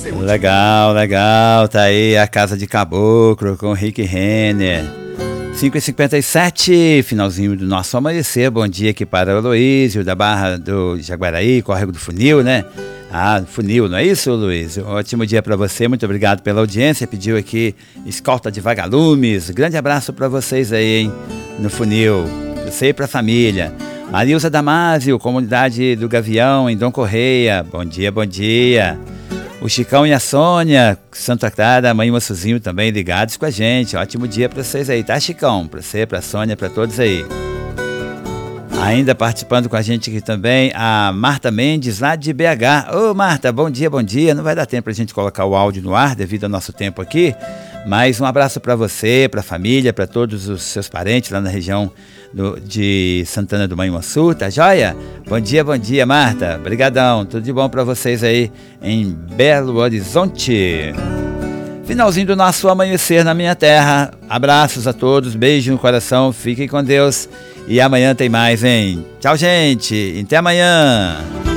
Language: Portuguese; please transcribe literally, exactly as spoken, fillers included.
Legal, legal. Tá aí a Casa de Caboclo com Rick Renner. cinco e cinquenta e sete, finalzinho do nosso amanhecer. Bom dia aqui para o Luísio, da Barra do Jaguaraí, Córrego do Funil, né? Ah, Funil, não é isso, Luiz? Ótimo dia para você, muito obrigado pela audiência. Pediu aqui Escolta de Vagalumes. Grande abraço para vocês aí, hein? No Funil. Pra você e pra família. Marilza Damásio, Comunidade do Gavião, em Dom Correia. Bom dia, bom dia. O Chicão e a Sônia, Santa Clara, Mãe Moçozinho também ligados com a gente. Ótimo dia para vocês aí, tá, Chicão? Para você, para a Sônia, para todos aí. Ainda participando com a gente aqui também, a Marta Mendes, lá de B H. Ô, Marta, bom dia, bom dia. Não vai dar tempo para a gente colocar o áudio no ar devido ao nosso tempo aqui, mas um abraço para você, para a família, para todos os seus parentes lá na região do, de Santana do Manhuaçu, tá joia? Bom dia, bom dia, Marta. Obrigadão, tudo de bom para vocês aí em Belo Horizonte. Finalzinho do nosso amanhecer na minha terra. Abraços a todos, beijo no coração, fiquem com Deus. E amanhã tem mais, hein? Tchau, gente. Até amanhã.